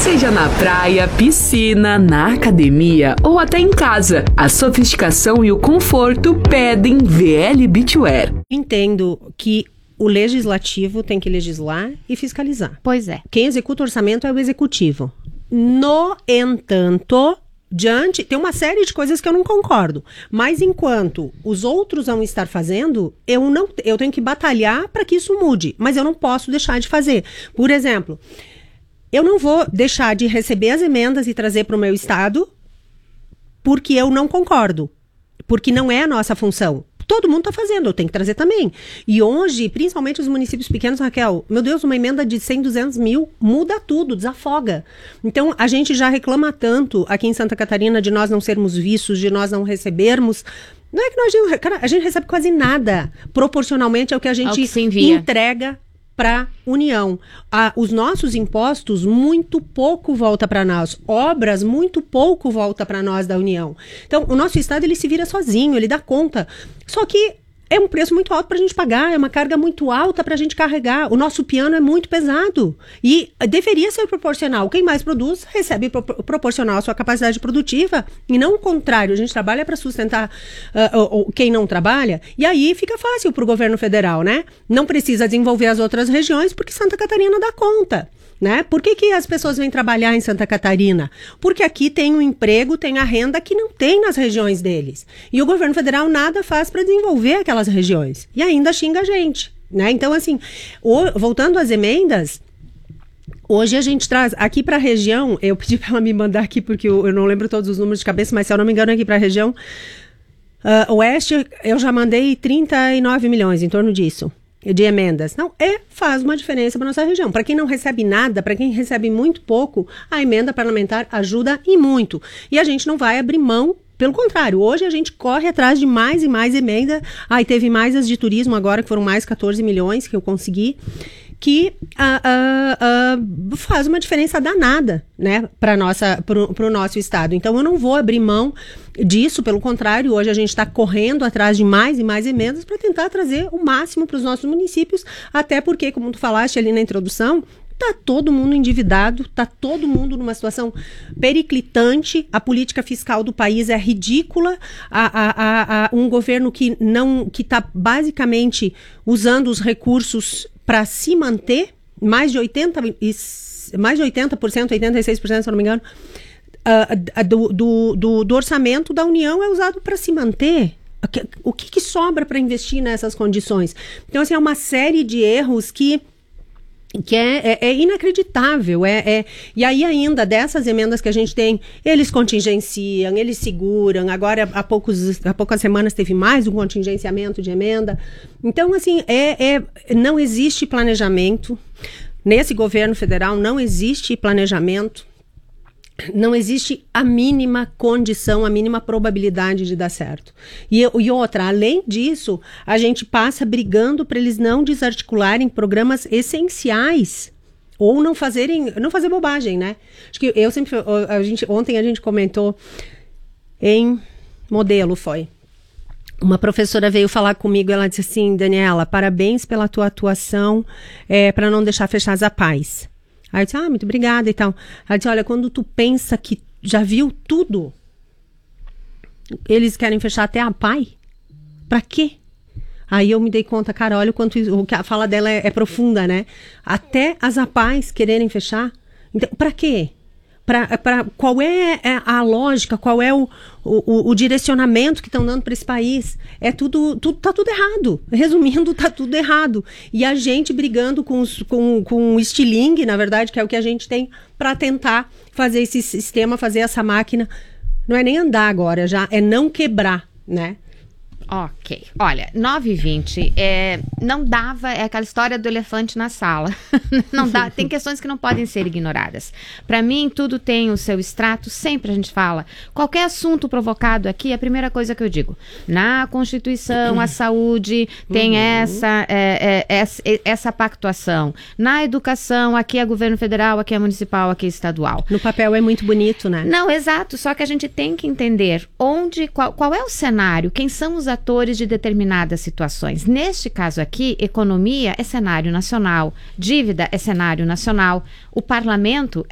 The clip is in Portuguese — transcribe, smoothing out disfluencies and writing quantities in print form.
Seja na praia, piscina, na academia ou até em casa, a sofisticação e o conforto pedem VL Beachwear. Entendo que o legislativo tem que legislar e fiscalizar. Pois é. Quem executa o orçamento é o executivo. No entanto, tem uma série de coisas que eu não concordo. Mas enquanto os outros vão estar fazendo, eu tenho que batalhar para que isso mude. Mas eu não posso deixar de fazer. Por exemplo, eu não vou deixar de receber as emendas e trazer para o meu estado porque eu não concordo. Porque não é a nossa função. Todo mundo está fazendo, eu tenho que trazer também. E hoje, principalmente os municípios pequenos, Raquel, meu Deus, uma emenda de 100, 200 mil muda tudo, desafoga. Então, a gente já reclama tanto aqui em Santa Catarina de nós não sermos vistos, de nós não recebermos. Não é que a gente recebe quase nada, proporcionalmente ao que a gente entrega para a União. Os nossos impostos, muito pouco volta para nós. Obras, muito pouco volta para nós da União. Então, o nosso Estado, ele se vira sozinho, ele dá conta. Só que é um preço muito alto para a gente pagar, é uma carga muito alta para a gente carregar. O nosso piano é muito pesado e deveria ser proporcional. Quem mais produz, recebe proporcional à sua capacidade produtiva e não o contrário. A gente trabalha para sustentar quem não trabalha e aí fica fácil para o governo federal, né? Não precisa desenvolver as outras regiões porque Santa Catarina dá conta. Né? Por que as pessoas vêm trabalhar em Santa Catarina? Porque aqui tem um emprego, tem a renda que não tem nas regiões deles. E o governo federal nada faz para desenvolver aquelas regiões. E ainda xinga a gente. Né? Então, assim, voltando às emendas, hoje a gente traz aqui para a região, eu pedi para ela me mandar aqui porque eu não lembro todos os números de cabeça, mas se eu não me engano aqui para a região oeste, eu já mandei 39 milhões, em torno disso. De emendas. Não, faz uma diferença para nossa região. Para quem não recebe nada, para quem recebe muito pouco, a emenda parlamentar ajuda e muito. E a gente não vai abrir mão, pelo contrário, hoje a gente corre atrás de mais e mais emenda. Teve mais as de turismo agora, que foram mais 14 milhões que eu consegui, que faz uma diferença danada, né, para o nosso estado. Então, eu não vou abrir mão disso, pelo contrário, hoje a gente está correndo atrás de mais e mais emendas para tentar trazer o máximo para os nossos municípios, até porque, como tu falaste ali na introdução, está todo mundo endividado, está todo mundo numa situação periclitante, a política fiscal do país é ridícula, um governo que está basicamente usando os recursos para se manter, mais de 80%, 86%, se eu não me engano, do orçamento da União é usado para se manter. O que sobra para investir nessas condições? Então, assim, é uma série de erros que é inacreditável. E aí ainda, dessas emendas que a gente tem, eles contingenciam, eles seguram. Agora, há poucas semanas teve mais um contingenciamento de emenda. Então, assim, não existe planejamento. Nesse governo federal não existe planejamento. Não existe a mínima condição, a mínima probabilidade de dar certo. E outra, além disso, a gente passa brigando para eles não desarticularem programas essenciais ou não fazer bobagem, né? Acho que ontem a gente comentou em Modelo, foi. Uma professora veio falar comigo, ela disse assim: Daniela, parabéns pela tua atuação para não deixar fechar as APAES. Aí eu disse, muito obrigada e tal. Ela disse, olha, quando tu pensa que já viu tudo, eles querem fechar até a APAE? Pra quê? Aí eu me dei conta, cara, olha o que a fala dela é profunda, né? Até as APAES quererem fechar. Então, pra quê? Qual é a lógica, qual é o direcionamento que estão dando para esse país? Tá tudo errado. Resumindo, tá tudo errado. E a gente brigando com o estilingue, na verdade, que é o que a gente tem para tentar fazer esse sistema, fazer essa máquina. Não é nem andar agora, já é não quebrar, né? Ok. Olha, 9h20, não dava, é aquela história do elefante na sala. Não dá, tem questões que não podem ser ignoradas. Para mim, tudo tem o seu extrato, sempre a gente fala. Qualquer assunto provocado aqui, a primeira coisa que eu digo, na Constituição, a saúde tem essa pactuação. Na educação, aqui é governo federal, aqui é municipal, aqui é estadual. No papel é muito bonito, né? Não, exato, só que a gente tem que entender qual é o cenário, quem são os atores de determinadas situações. Neste caso aqui, economia é cenário nacional, dívida é cenário nacional, o parlamento